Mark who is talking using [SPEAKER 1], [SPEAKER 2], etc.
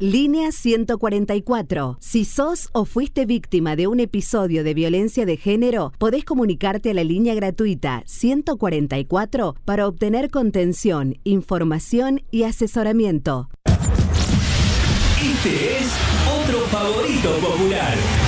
[SPEAKER 1] Línea 144. Si sos o fuiste víctima de un episodio de violencia de género, podés comunicarte a la línea gratuita 144 para obtener contención, información y asesoramiento.
[SPEAKER 2] Este es otro favorito popular.